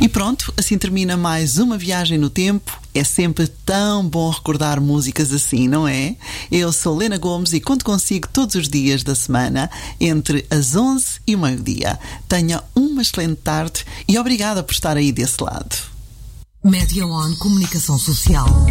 E pronto, assim termina mais uma viagem no tempo. É sempre tão bom recordar músicas assim, não é? Eu sou Lena Gomes e conto consigo todos os dias da semana, entre as 11 e o meio-dia. Tenha uma excelente tarde e obrigada por estar aí desse lado. Média On Comunicação Social.